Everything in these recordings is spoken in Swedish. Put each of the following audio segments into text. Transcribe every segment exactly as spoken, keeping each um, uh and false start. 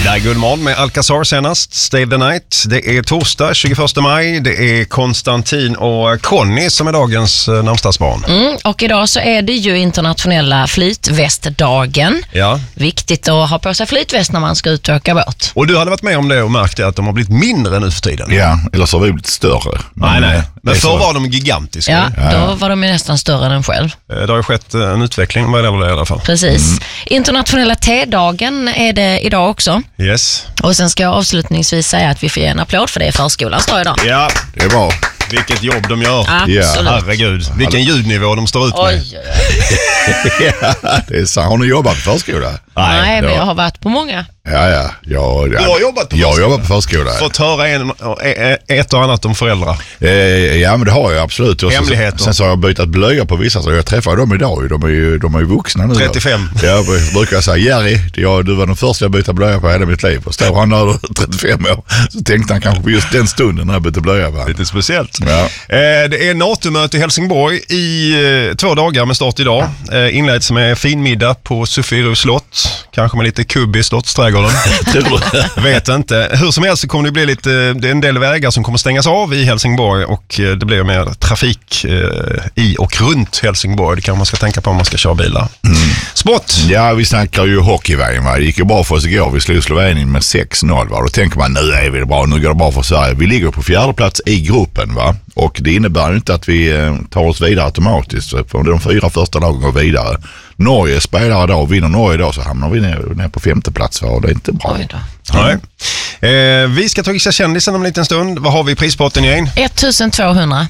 Ja, god morgon med Alcazar senast, Stay the Night. Det är torsdag tjugoförsta maj, det är Konstantin och Conny som är dagens namnsdagsbarn. Mm, och idag så är det ju internationella flytvästdagen. Ja. Viktigt att ha på sig flytväst när man ska ut och åka båt. Och du hade varit med om det och märkt att de har blivit mindre nu för tiden. Ja, eller så har vi blivit större. Men, nej, nej. Men förr så. var de gigantiska. Ja, Ja, då var de ju nästan större än en själv. Det har ju skett en utveckling vad det gäller det i alla fall. Precis. Mm. Internationella tedagen är det idag också. Yes. Och sen ska jag avslutningsvis säga att vi får ge en applåd för det är förskolans dag idag. Ja, Det är bra. vilket jobb de gör. Absolut. Herregud, vilken ljudnivå de står ut med. Oj, oj, oj. Ja, det är så. Har ni jobbat på förskola? Nej, men ja. jag har varit på många. Ja, ja. Jag, Du har jobbat på Jag har förskola? jobbat på förskola. Fått höra en, ett och annat om föräldrar. Eh, ja, men det har jag absolut. Och Hemligheter. Sen, sen så har jag bytt blöjor på vissa, så jag träffar dem idag. De är ju, de är ju vuxna nu. trettiofem. Ja, jag brukar säga, Jerry, jag, du var den första jag bytte blöjor på hela mitt liv. Och står han där trettiofem år, så tänkte han kanske på just den stunden när jag bytte blöjor på. Lite speciellt. Ja. Eh, det är NATO-möte i Helsingborg i eh, två dagar med start idag. Eh, inleds med finmiddag på Sofiero slott. Kanske med lite kubb i slottsträdgården. Vet inte. Hur som helst så kommer det bli lite, det är en del vägar som kommer stängas av i Helsingborg och eh, det blir mer trafik eh, i och runt Helsingborg. Det kan man ska tänka på om man ska köra bilar. Mm. Sport! Ja, vi snackar ju hockeyvägen, va. Det gick ju bra för oss igår. Vi slog Slovenien med sex noll, va. Då tänker man, nu är vi bra, nu går det bra för Sverige. Vi ligger på fjärde plats i gruppen, va. Och det innebär ju inte att vi eh, tar oss vidare automatiskt. För de fyra första lagen går vidare. Norge spelar idag och vinner Norge idag så hamnar vi ner, ner på femte plats, va. Och det är inte bra. Oj då. Nej. Eh, vi ska ta gissa kändisen om en liten stund. Vad har vi i prispotten igen? ettusentvåhundra.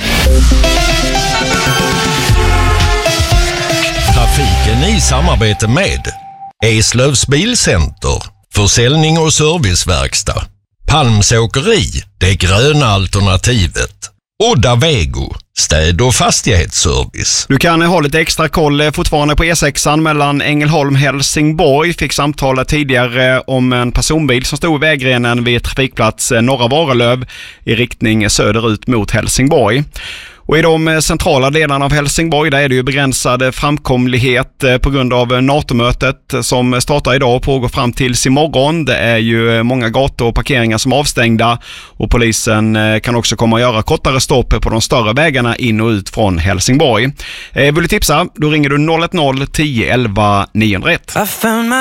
Trafiken i samarbete med Eslövs bilcenter, försäljning och serviceverkstad, Palms åkeri, det gröna alternativet, Odda Vego, städ- och fastighetsservice. Du kan ha lite extra koll fortfarande på E sexan mellan Ängelholm och Helsingborg. Fick samtala tidigare om en personbil som stod i vägrenen vid trafikplats Norra Varelöv i riktning söderut mot Helsingborg. Och i de centrala delarna av Helsingborg där är det ju begränsad framkomlighet på grund av NATO-mötet som startar idag och pågår fram tills imorgon. Det är ju många gator och parkeringar som är avstängda och polisen kan också komma att göra kortare stopp på de större vägarna in och ut från Helsingborg. Vill du tipsa? Då ringer du noll ett noll tio elva niohundraett.